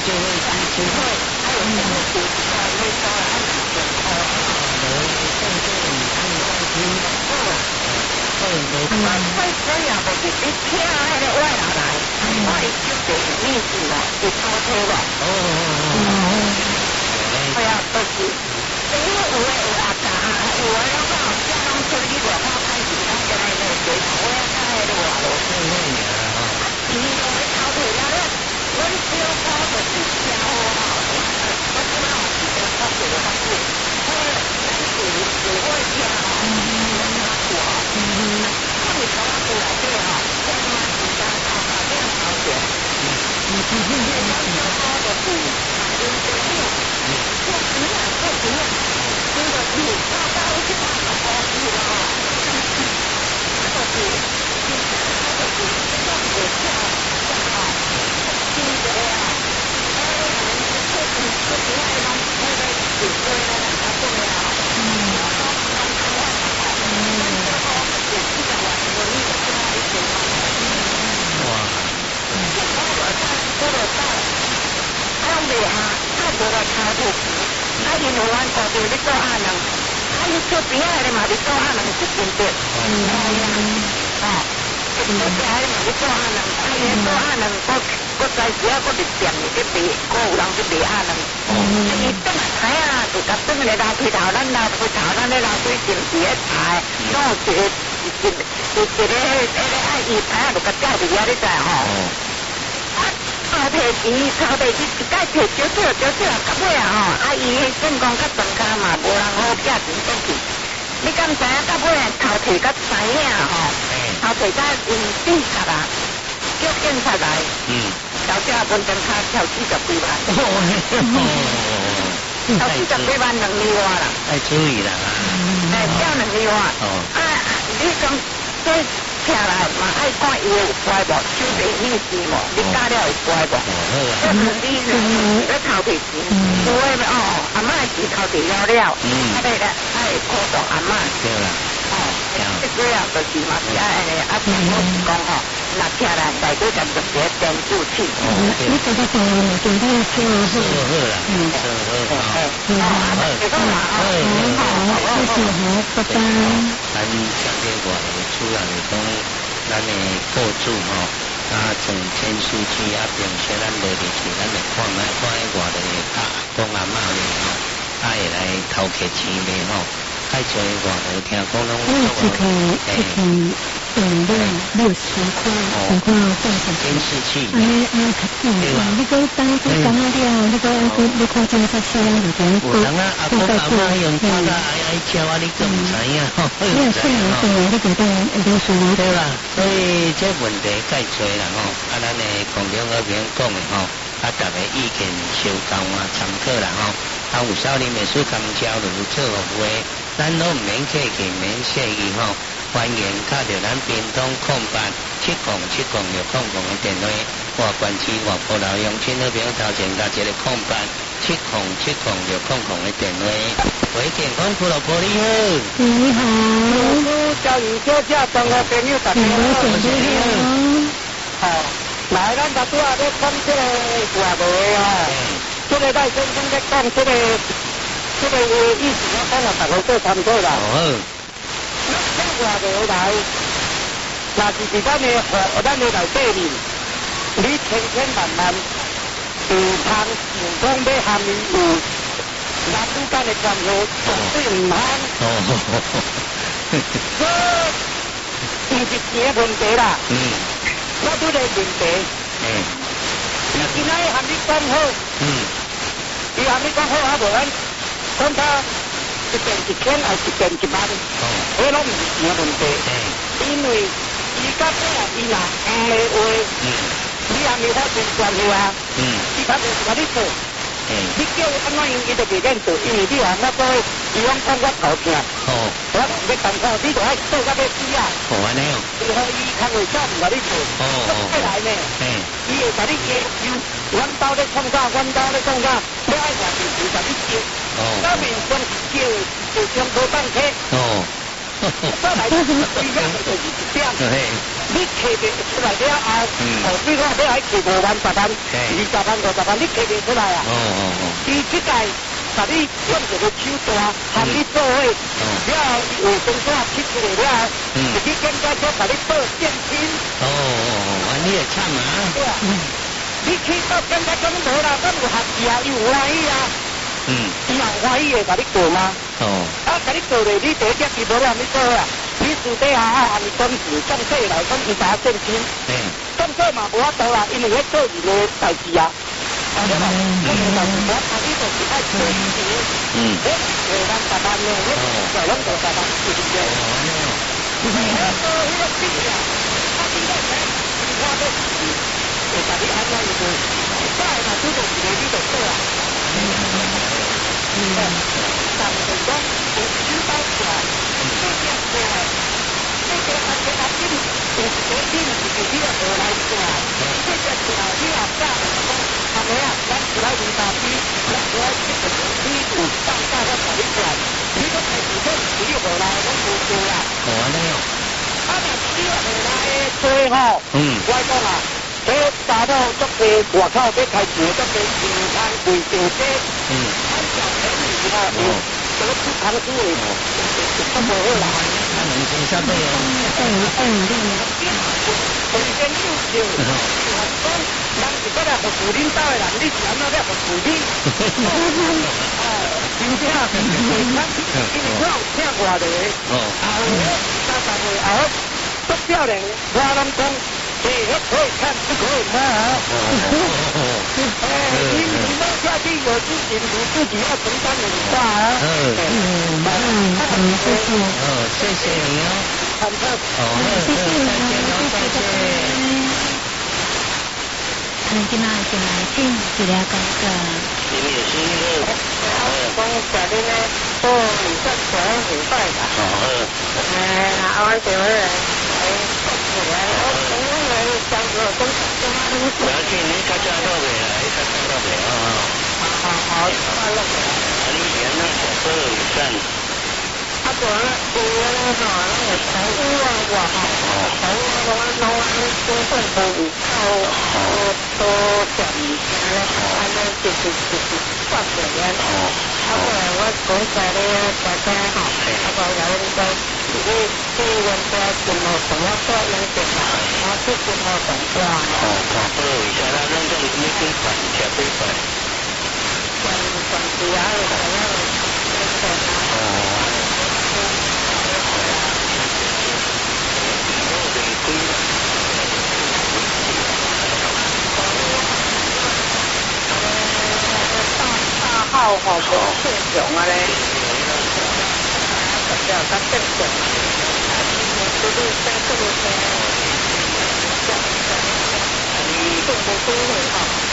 就会支出。还有什么补助啊？那个安全哦，甚至你看外听所以啊，就是你听迄个外人来，我会就地面子咯，就偷听咯。对啊，就是因为有的有阿家，有的拢讲家拢出去外口开始，咱今日咧地头我要开迄个外路。伊就咧偷听了咧，阮小可就是正好吼，我即摆是在发这个发展，因为咱是会听吼，你从我出来对哈，我他妈紧张到哪边朝前？你小可就是做怎样？这个是到高兴的高兴了哈，就是让我跳哈，记得呀，就是那种那个指挥的那个重要。无来差不，因为阮顾着你做阿人，你做边仔的嘛，你做阿人是真对，做边仔的嘛，你做阿人，你做阿人，我在时啊，我伫店里去卖，我有人去卖阿人，伊等下台啊，就甲等下楼梯头，咱楼梯头，咱咧楼梯前是咧台，总有一个爱伊台啊，就甲叫伫遐，你知吼？偷摕钱，一概摕少少，到尾啊吼，伊迄正讲较庄家嘛，无人好寄钱转去。你敢知影到尾偷摕甲知影吼？偷摕甲因警察啊，叫警察来，小姐本身他跳40几万，跳40几万2厘外啦。 要注意啦， 跳2厘外。你讲这。听来嘛，爱看伊有乖无，手袂硬是无，你加了会乖无？这是你咧偷摕钱，有诶阿嬷是偷摕了，会鼓动阿嬷。 对啦。 这个啊，就是嘛是安尼，我是讲吼，若听来大家就直接电助器。 你这个讲对你做好啦， 谢谢好，拜拜。 咱相对外主要是讲咱的雇主吼，从监视器平时咱落入去，咱会看外头的公阿嬷咧吼，会来偷摕钱咧吼，太侪外头听讲拢 60块放上监视器， 你讲当初讲了，你看这个车就讲， 有人阿公阿嬷用看到爱叫啊，你都唔知影吼， 你有说明对，你觉得会属于对啦，所以这问题介多啦吼，咱的公众那边讲的吼，大家意见相同参考啦吼，有少年美术工交流做服务，咱都唔免客气，免谢意吼。欢迎打到咱屏东070706000的电话，或关注外埔老乡亲那边头前加一个08070706000的电话。喂，健康俱乐部你好。 你好。 交易小姐，同学朋友大家好。来，咱大拄啊咧看这个话题哦，这个赖先生在讲这个意思，我讲了大家做参考啦。话题来，那就是咱的内底面，你千万有通想讲要含伊有男女间的关系，绝对唔通。这不是钱的问题啦，我拄个问题，伊今仔含你讲好，伊含你讲好啊，无咱讲他。一件1000还是一件1万，迄拢唔是钱的问题，因为伊甲这啊，伊若唔的话，你还没发生关系啊，伊他就是甲你做，你叫伊安怎样，伊就袂愿做，因为你还那个，伊讲讲我头痛，我要讲讲，你就爱做甲要死啊， 安尼哦， 然后伊看会早唔甲你做，再来呢，伊会甲你加油，阮兜咧创啥，阮兜咧创啥，你爱话就是甲你接。那面上叫就上坡当车，再来，伊个就是一点， 你摕袂出来了后，比如讲要来摕5万、10万、20万、50万，你摕袂出来啊？伊即届甲你用一个手段，含你做伙，了后卫生纸切出来了后，去检查所甲你报现金。 你会惨啊？ 对啊，你去到检查讲无啦，咱有合意啊，伊有欢喜啊。伊若欢喜会甲你过吗？甲你过咧，你第一点伊无让你做啊。你私底下按公事，政策来讲伊打现金。政策嘛无法度啦，因为迄个人的代志啊。我你就是爱做事。5万、10万呢，就拢做10万，是不是？我做迄个事啊，现在我都会甲你安怎一个，再嘛拄到一个你就做啊。但是讲有手到出来，这件出来，这个安全安定，有一个定是你个无来出来，这件出来你也早讲，阿妹啊，咱出来2大批，咱出来这个你有上下要考虑出来，你都开始说你无来，拢无做啦。 安尼哦。 啊，若你若无来做吼，我讲啊。这查某足多，外口要开钱足多，银行柜上这，咱小朋友吼，这个出堂主的，都无好啦。 差不多哦。 本身优秀，讲人是过来服务恁兜的人，你是安怎来服务你？真正，因为我有请外地的，30岁后足漂亮，我拢讲。可以看，不可以摸啊！你摸下去有事情，你自己要承担很大啊！ 谢谢你哦。 很客气。 谢谢再见。今仔进来请治疗讲个。 你们也是那个。 讲下面呢，都你算起来很快的。那我这边来起来，我从来想过都不要紧，你较早落来啦，你较早落来好，落来。 你原来小时候有算。 我呢，我财务啊，我财务我都份都有都赚钱，安尼就是赚钱。后来我讲在咧大家吼，后来我讲你原来怎么怎么做影响啊？我去怎么怎么啊？ 看好一下，咱弄种你跟管吃对不？ 管子啊，大号吼，无正常啊咧，比较较正常。你动不动吼。